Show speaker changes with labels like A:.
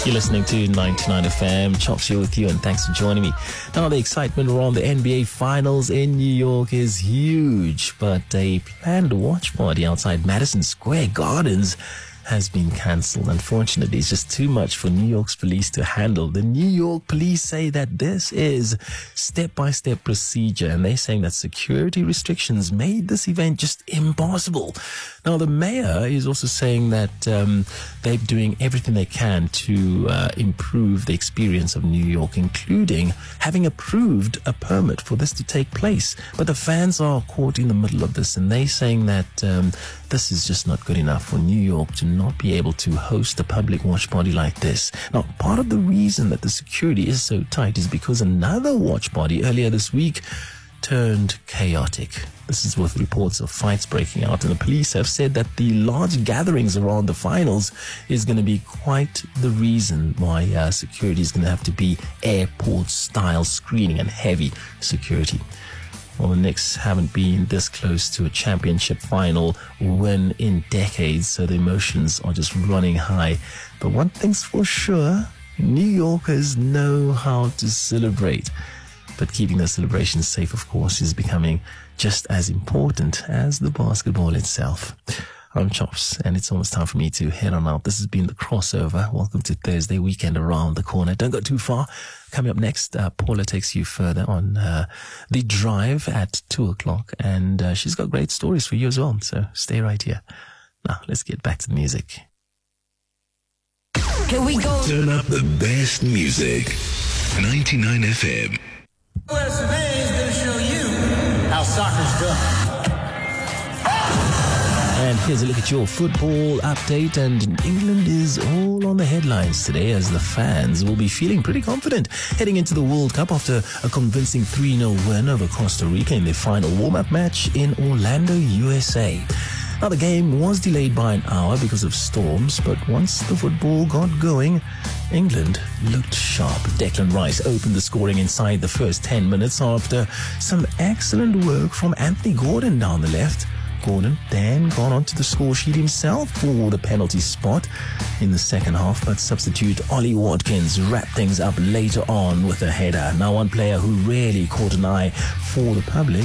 A: You're listening to 99 FM, Chops here with you, and thanks for joining me. Now, the excitement around the NBA Finals in New York is huge, but a planned watch party outside Madison Square Gardens has been cancelled. Unfortunately, it's just too much for New York's police to handle. The New York police say that this is step-by-step procedure, and they're saying that security restrictions made this event just impossible. Now, the mayor is also saying that they're doing everything they can to improve the experience of New York, including having approved a permit for this to take place. But the fans are caught in the middle of this, and they're saying that this is just not good enough for New York to not be able to host a public watch party like this. Now, part of the reason that the security is so tight is because another watch party earlier this week turned chaotic. This is with reports of fights breaking out, and the police have said that the large gatherings around the finals is going to be quite the reason why security is going to have to be airport-style screening and heavy security. Well, the Knicks haven't been this close to a championship final win in decades, so the emotions are just running high. But one thing's for sure, New Yorkers know how to celebrate. But keeping the celebrations safe, of course, is becoming just as important as the basketball itself. I'm Chops, and it's almost time for me to head on out. This has been The Crossover. Welcome to Thursday weekend around the corner. Don't go too far. Coming up next, Paula takes you further on The Drive at 2 o'clock, and she's got great stories for you as well, so stay right here. Now, let's get back to the music.
B: Here we go.
C: Turn up the best music. 99 FM.
D: Well, today is going to show you how soccer's done.
A: And here's a look at your football update, and England is all on the headlines today as the fans will be feeling pretty confident heading into the World Cup after a convincing 3-0 win over Costa Rica in their final warm-up match in Orlando, USA. Now, the game was delayed by an hour because of storms, but once the football got going, England looked sharp. Declan Rice opened the scoring inside the first 10 minutes after some excellent work from Anthony Gordon down the left. Gordon then got onto the score sheet himself for the penalty spot in the second half, but substitute Ollie Watkins wrapped things up later on with a header. Now, one player who really caught an eye for the public